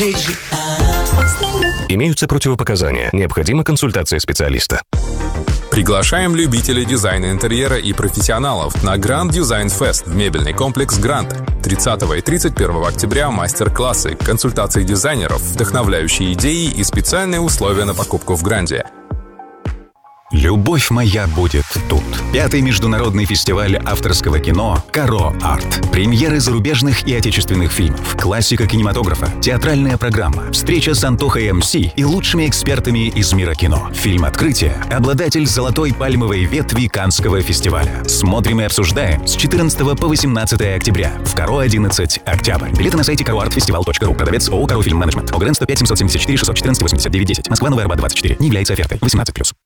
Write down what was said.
Имеются противопоказания. Необходима консультация специалиста. Приглашаем любителей дизайна интерьера и профессионалов на Grand Design Fest в мебельный комплекс «Грант». 30 и 31 октября мастер-классы, консультации дизайнеров, вдохновляющие идеи и специальные условия на покупку в «Гранде». Любовь моя будет тут. 5-й международный фестиваль авторского кино «Каро Арт». Премьеры зарубежных и отечественных фильмов, классика кинематографа, театральная программа, встреча с Антохой МС и лучшими экспертами из мира кино. Фильм «Открытие» — обладатель золотой пальмовой ветви Каннского фестиваля. Смотрим и обсуждаем с 14 по 18 октября в Каро 11 Октябрь. Билеты на сайте karoartfestival.ru. Продавец ООО «Каро Фильм Менеджмент». ОГРН 105 774 614 89 10. Москва, Новый Арбат 24. Не является офертой. 18+.